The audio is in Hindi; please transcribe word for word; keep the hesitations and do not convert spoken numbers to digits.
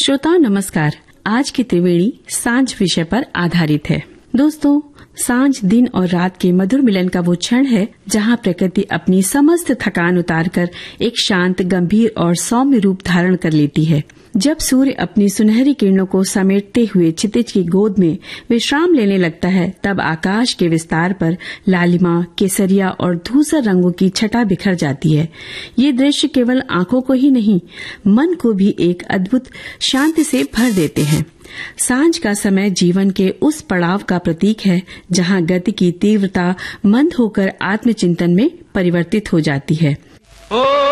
श्रोताओं नमस्कार। आज की त्रिवेणी सांझ विषय पर आधारित है। दोस्तों, सांझ दिन और रात के मधुर मिलन का वो क्षण है जहाँ प्रकृति अपनी समस्त थकान उतारकर एक शांत, गंभीर और सौम्य रूप धारण कर लेती है। जब सूर्य अपनी सुनहरी किरणों को समेटते हुए क्षितिज की गोद में विश्राम लेने लगता है, तब आकाश के विस्तार पर लालिमा, केसरिया और धूसर रंगों की छटा बिखर जाती है। ये दृश्य केवल आंखों को ही नहीं, मन को भी एक अद्भुत शांति से भर देते हैं। सांझ का समय जीवन के उस पड़ाव का प्रतीक है जहां गति की तीव्रता मंद होकर आत्मचिंतन में परिवर्तित हो जाती है।